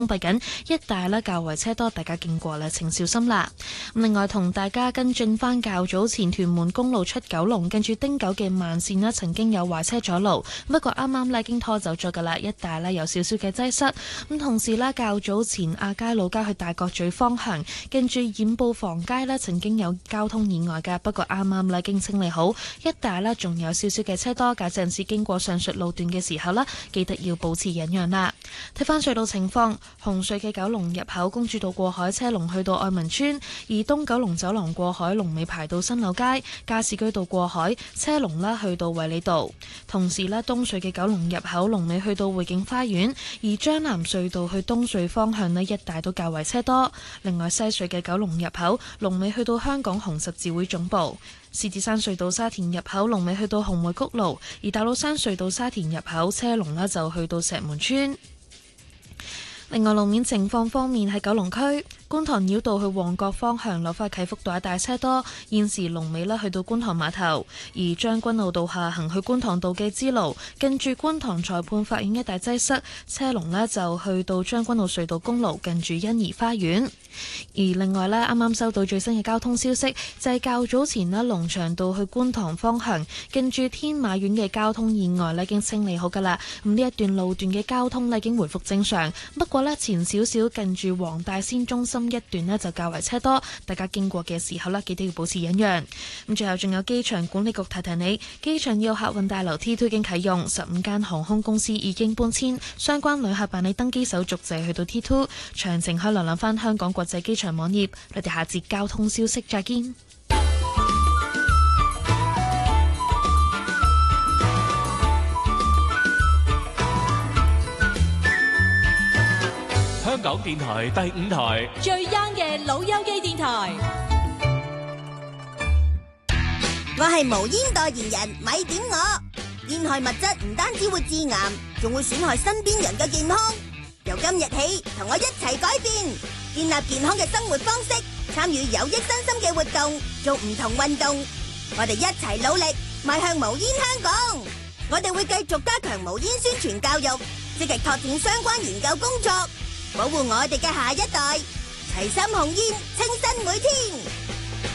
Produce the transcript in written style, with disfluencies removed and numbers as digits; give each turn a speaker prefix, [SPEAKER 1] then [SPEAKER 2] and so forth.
[SPEAKER 1] 閉緊，一帶咧較為車多，大家經過咧請小心啦。另外同大家跟進翻較早前屯門公路出九龍近住汀九嘅慢線咧，曾經有壞車阻路，不過啱啱咧已經拖走咗噶啦，一帶咧有少少嘅擠塞。咁同時咧較早前亞皆老街去大角咀方向近住染布房街咧曾經有交通意外嘅，不過啱啱咧已經清理好，一帶咧仲有少少嘅車多，駕駛人士經過上述路段嘅時候咧，記得要保持忍讓啦。睇翻隧道情況。紅隧嘅九龍入口公主道過海車龍去到愛民村，而東九龍走廊過海龍尾排到新柳街，加士居道過海車龍啦去到衛理道。同時咧東隧嘅九龍入口龍尾去到匯景花園，而將南隧道去東隧方向咧一帶都較為車多。另外西隧嘅九龍入口龍尾去到香港紅十字會總部。獅子山隧道沙田入口龍尾去到紅梅谷路，而大老山隧道沙田入口車龍咧就去到石門村。另外路面情況方面，喺九龍區觀塘繞道去旺角方向落返啟福道一帶車多，現時龍尾去到觀塘碼頭，而將軍澳道下行去觀塘道嘅支路，近住觀塘裁判法院一帶擠塞，車龍就去到將軍澳隧道公路近住欣怡花園。而另外啱啱收到最新嘅交通消息，就係較早前龍翔道去觀塘方向近住天馬苑嘅交通意外已經清理好噶啦，咁呢一段路段嘅交通已經回復正常，不過前少少近住黃大仙中心一段就較為車多，大家經過嘅時候記得要保持忍讓。咁最後仲有機場管理局提提你，機場要客運大樓 T2 已經啟用，15間航空公司已經搬遷，相關旅客辦理登機手續就係去到 T2， 詳情可以瀏覽翻香港國際機場網頁。我哋下節交通消息再見。
[SPEAKER 2] 香港電台第5台
[SPEAKER 3] 最 young 嘅老友記電台，
[SPEAKER 4] 我係無煙代言人，咪點我。煙害物質唔單止會致癌，仲會損害身邊人嘅健康。由今日起，同我一齊改變，建立健康嘅生活方式，參與有益身心嘅活動，做唔同運動。我哋一齊努力，邁向無煙香港。我哋會繼續加強無煙宣傳教育，積極拓展相關研究工作，保護我哋嘅下一代，齊心控煙，清新每天。